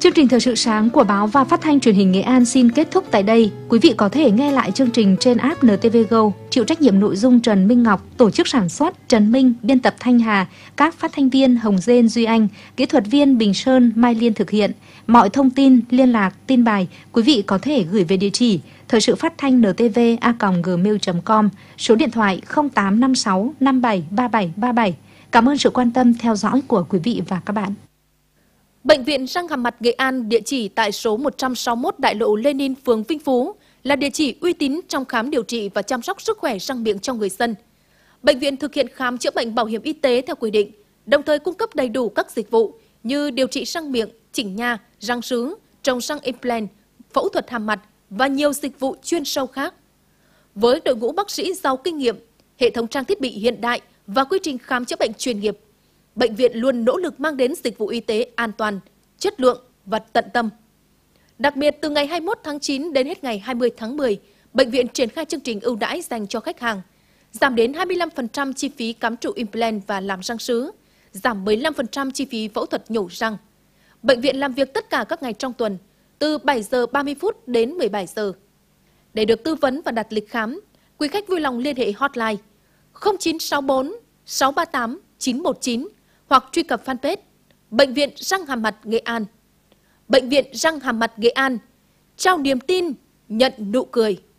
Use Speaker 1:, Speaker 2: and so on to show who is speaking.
Speaker 1: Chương trình Thời sự sáng của báo và phát thanh truyền hình Nghệ An xin kết thúc tại đây. Quý vị có thể nghe lại chương trình trên app NTV Go. Chịu trách nhiệm nội dung Trần Minh Ngọc, tổ chức sản xuất Trần Minh, biên tập Thanh Hà, các phát thanh viên Hồng Dên, Duy Anh, kỹ thuật viên Bình Sơn, Mai Liên thực hiện. Mọi thông tin, liên lạc, tin bài, quý vị có thể gửi về địa chỉ thời sự phát thanh ntv@gmail.com, số điện thoại 0856 573737. Cảm ơn sự quan tâm theo dõi của quý vị và các bạn.
Speaker 2: Bệnh viện răng hàm mặt Nghệ An, địa chỉ tại số 161 Đại lộ Lenin, phường Vinh Phú, là địa chỉ uy tín trong khám điều trị và chăm sóc sức khỏe răng miệng cho người dân. Bệnh viện thực hiện khám chữa bệnh bảo hiểm y tế theo quy định, đồng thời cung cấp đầy đủ các dịch vụ như điều trị răng miệng, chỉnh nha, răng sứ, trồng răng implant, phẫu thuật hàm mặt và nhiều dịch vụ chuyên sâu khác. Với đội ngũ bác sĩ giàu kinh nghiệm, hệ thống trang thiết bị hiện đại và quy trình khám chữa bệnh chuyên nghiệp, bệnh viện luôn nỗ lực mang đến dịch vụ y tế an toàn, chất lượng và tận tâm. Đặc biệt, từ ngày 21 tháng 9 đến hết ngày 20 tháng 10, bệnh viện triển khai chương trình ưu đãi dành cho khách hàng, giảm đến 25% chi phí cắm trụ implant và làm răng sứ, giảm 15% chi phí phẫu thuật nhổ răng. Bệnh viện làm việc tất cả các ngày trong tuần, từ 7 giờ 30 phút đến 17 giờ. Để được tư vấn và đặt lịch khám, quý khách vui lòng liên hệ hotline 0964 638 919 hoặc truy cập fanpage Bệnh viện răng hàm mặt Nghệ An. Bệnh viện răng hàm mặt Nghệ An, trao niềm tin, nhận nụ cười.